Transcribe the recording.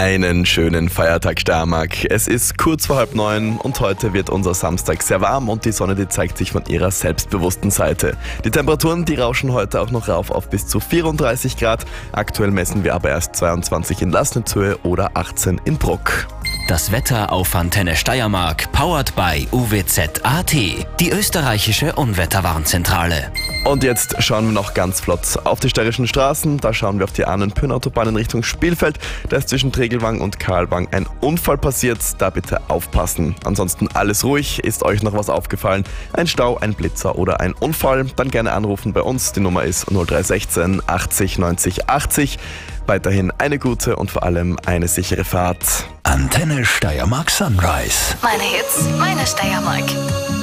Einen schönen Feiertag Steiermark. Es ist kurz vor 8:30 und heute wird unser Samstag sehr warm und die Sonne, die zeigt sich von ihrer selbstbewussten Seite. Die Temperaturen, die rauschen heute auch noch rauf auf bis zu 34 Grad. Aktuell messen wir aber erst 22 in Laßnitzhöhe oder 18 in Bruck. Das Wetter auf Antenne Steiermark, powered by UWZ.at, die österreichische Unwetterwarnzentrale. Und jetzt schauen wir noch ganz flott auf die steirischen Straßen. Da schauen wir auf die Ahnen-Pyrn-Autobahn in Richtung Spielfeld. Da ist zwischen Tregelwang und Karlwang ein Unfall passiert. Da bitte aufpassen. Ansonsten alles ruhig. Ist euch noch was aufgefallen? Ein Stau, ein Blitzer oder ein Unfall? Dann gerne anrufen bei uns. Die Nummer ist 0316 80 90 80. Weiterhin eine gute und vor allem eine sichere Fahrt. Antenne Steiermark Sunrise. Meine Hits, meine Steiermark.